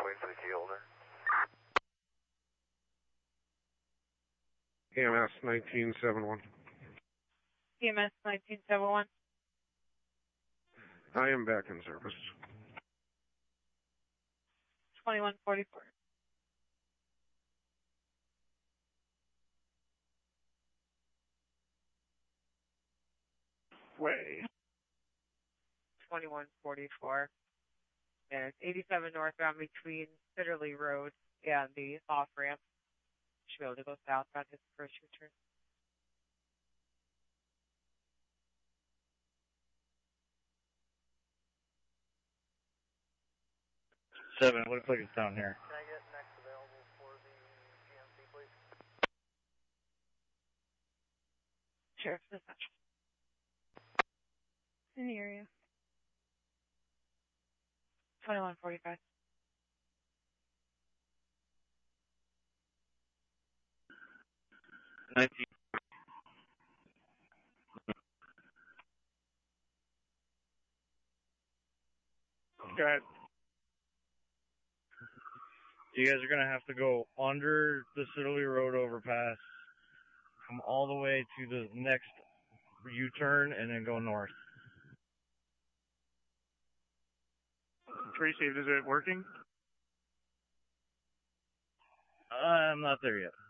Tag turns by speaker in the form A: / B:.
A: wait for the key holder.
B: EMS 1971.
C: EMS 1971.
B: I am back in service.
C: 2144.
B: Way.
C: 2144. And it's 87 northbound between Sitterly Road and the off ramp. Should be able to go southbound his first U-turn.
D: Seven, it looks like it's down here.
A: Can I get next available for the GMC, please?
C: Sheriff's dispatch.
E: In the area.
C: 2145.
B: Go ahead.
D: You guys are going to have to go under the Sitterly Road overpass, come all the way to the next U-turn, and then go north.
B: Received, is it working?
D: I'm not there yet.